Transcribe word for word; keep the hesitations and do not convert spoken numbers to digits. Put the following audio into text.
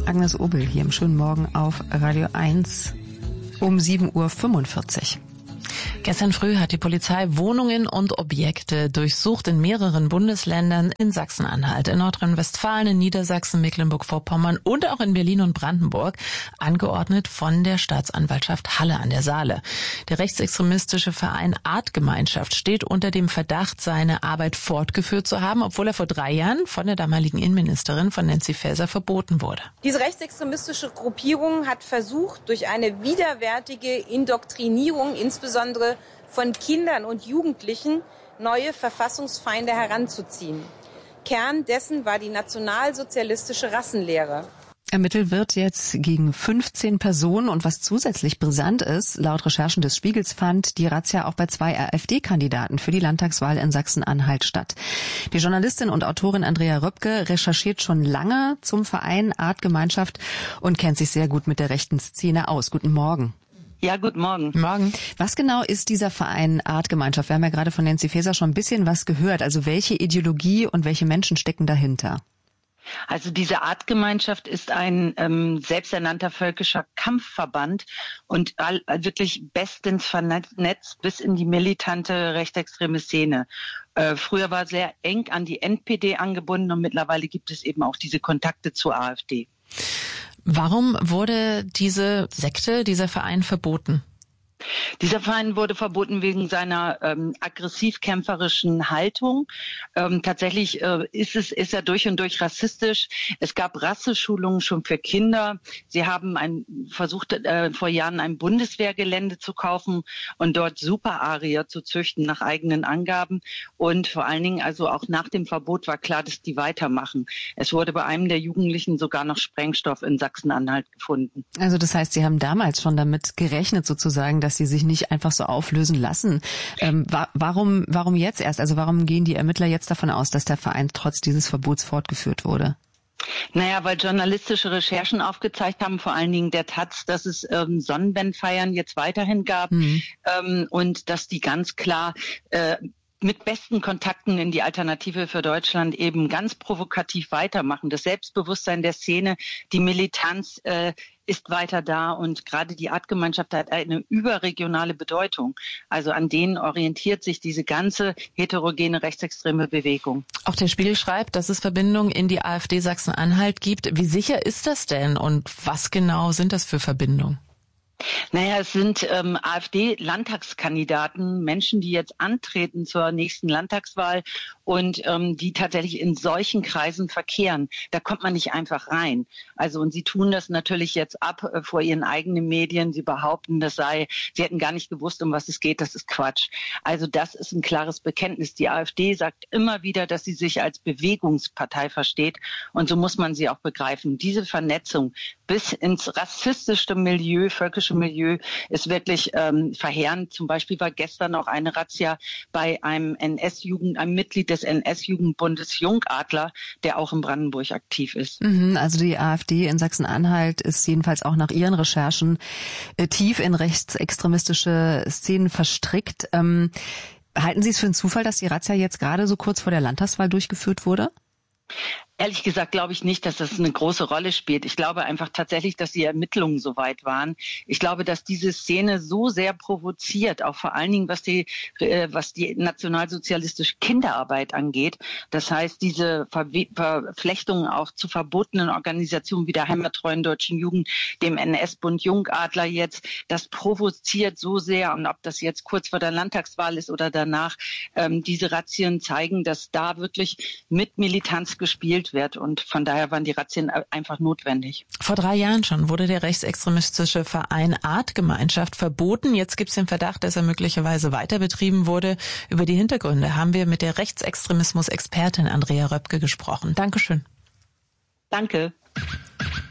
Agnes Obel hier im schönen Morgen auf Radio eins um sieben Uhr fünfundvierzig. Gestern früh hat die Polizei Wohnungen und Objekte durchsucht in mehreren Bundesländern, in Sachsen-Anhalt, in Nordrhein-Westfalen, in Niedersachsen, Mecklenburg-Vorpommern und auch in Berlin und Brandenburg, angeordnet von der Staatsanwaltschaft Halle an der Saale. Der rechtsextremistische Verein Artgemeinschaft steht unter dem Verdacht, seine Arbeit fortgeführt zu haben, obwohl er vor drei Jahren von der damaligen Innenministerin, von Nancy Faeser, verboten wurde. Diese rechtsextremistische Gruppierung hat versucht, durch eine widerwärtige Indoktrinierung, insbesondere von Kindern und Jugendlichen, neue Verfassungsfeinde heranzuziehen. Kern dessen war die nationalsozialistische Rassenlehre. Ermittelt wird jetzt gegen fünfzehn Personen und was zusätzlich brisant ist, laut Recherchen des Spiegels fand die Razzia auch bei zwei AfD-Kandidaten für die Landtagswahl in Sachsen-Anhalt statt. Die Journalistin und Autorin Andrea Röpke recherchiert schon lange zum Verein Artgemeinschaft und kennt sich sehr gut mit der rechten Szene aus. Guten Morgen. Ja, guten Morgen. Morgen. Was genau ist dieser Verein Artgemeinschaft? Wir haben ja gerade von Nancy Faeser schon ein bisschen was gehört. Also welche Ideologie und welche Menschen stecken dahinter? Also diese Artgemeinschaft ist ein ähm, selbsternannter völkischer Kampfverband und all, wirklich bestens vernetzt bis in die militante rechtsextreme Szene. Äh, früher war sehr eng an die N P D angebunden und mittlerweile gibt es eben auch diese Kontakte zur AfD. Warum wurde diese Sekte, dieser Verein verboten? Dieser Verein wurde verboten wegen seiner ähm, aggressiv-kämpferischen Haltung. Ähm, tatsächlich äh, ist es ist er durch und durch rassistisch. Es gab Rasseschulungen schon für Kinder. Sie haben ein, versucht, äh, vor Jahren ein Bundeswehrgelände zu kaufen und dort Superarier zu züchten nach eigenen Angaben. Und vor allen Dingen, also auch nach dem Verbot war klar, dass die weitermachen. Es wurde bei einem der Jugendlichen sogar noch Sprengstoff in Sachsen-Anhalt gefunden. Also das heißt, Sie haben damals schon damit gerechnet sozusagen, dass sie sich nicht einfach so auflösen lassen. Ähm, wa- warum, warum jetzt erst? Also warum gehen die Ermittler jetzt davon aus, dass der Verein trotz dieses Verbots fortgeführt wurde? Naja, weil journalistische Recherchen aufgezeigt haben, vor allen Dingen der Taz, dass es ähm, Sonnenwendfeiern jetzt weiterhin gab mhm. ähm, und dass die ganz klar äh, mit besten Kontakten in die Alternative für Deutschland eben ganz provokativ weitermachen. Das Selbstbewusstsein der Szene, die Militanz äh, ist weiter da und gerade die Artgemeinschaft hat eine überregionale Bedeutung. Also an denen orientiert sich diese ganze heterogene rechtsextreme Bewegung. Auch der Spiegel schreibt, dass es Verbindungen in die AfD Sachsen-Anhalt gibt. Wie sicher ist das denn und was genau sind das für Verbindungen? Naja, es sind ähm, AfD-Landtagskandidaten, Menschen, die jetzt antreten zur nächsten Landtagswahl und ähm, die tatsächlich in solchen Kreisen verkehren. Da kommt man nicht einfach rein. Also und sie tun das natürlich jetzt ab äh, vor ihren eigenen Medien. Sie behaupten, das sei, sie hätten gar nicht gewusst, um was es geht. Das ist Quatsch. Also das ist ein klares Bekenntnis. Die AfD sagt immer wieder, dass sie sich als Bewegungspartei versteht und so muss man sie auch begreifen. Diese Vernetzung bis ins rassistische Milieu, völkische Milieu ist wirklich ähm, verheerend. Zum Beispiel war gestern auch eine Razzia bei einem N S-Jugend, einem Mitglied des N S-Jugendbundes Jungadler, der auch in Brandenburg aktiv ist. Also die AfD in Sachsen-Anhalt ist jedenfalls auch nach ihren Recherchen äh, tief in rechtsextremistische Szenen verstrickt. Ähm, halten Sie es für einen Zufall, dass die Razzia jetzt gerade so kurz vor der Landtagswahl durchgeführt wurde? Ehrlich gesagt glaube ich nicht, dass das eine große Rolle spielt. Ich glaube einfach tatsächlich, dass die Ermittlungen so weit waren. Ich glaube, dass diese Szene so sehr provoziert, auch vor allen Dingen was die äh, was die nationalsozialistische Kinderarbeit angeht. Das heißt, diese Verwe- Verflechtungen auch zu verbotenen Organisationen wie der heimattreuen deutschen Jugend, dem N S-Bund Jungadler jetzt, das provoziert so sehr. Und ob das jetzt kurz vor der Landtagswahl ist oder danach, ähm, diese Razzien zeigen, dass da wirklich mit Militanz gespielt wird und von daher waren die Razzien einfach notwendig. Vor drei Jahren schon wurde der rechtsextremistische Verein Artgemeinschaft verboten. Jetzt gibt es den Verdacht, dass er möglicherweise weiter betrieben wurde. Über die Hintergründe haben wir mit der Rechtsextremismus-Expertin Andrea Röpke gesprochen. Dankeschön. Danke.